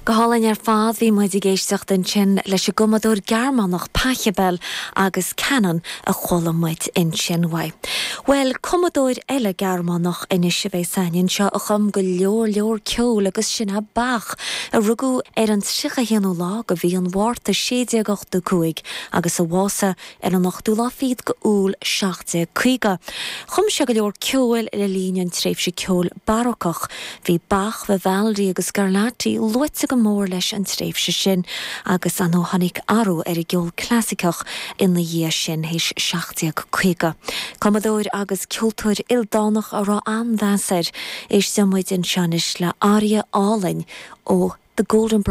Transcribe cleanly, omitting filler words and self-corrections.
Gohallan fád hí muid géisteach den sin leis a gomadúr Gearmánach Pachelbel agus Canan a cholamid in sinhai. Well, comadúir eile Gearmánach inis bheith sainin seo a chum go leor ceol agus sinna bach a rugú an sicha héanú lá go bhí an bhharta 16 agus a bhása an nachtúla fiad go úl 16 Chum se go leor ceol le líon tréimh se ceol barocach hí bach bheith bhealdaí agus garlátaí luite go mór leis an tréimh se sin agus an óhannig arú ar a geol clásicach in na dhé sin héis 16 Comadúir agus ceoltóir ildánach a rá an bheasar is samúid in seanis le Aria Álainn ó The Golden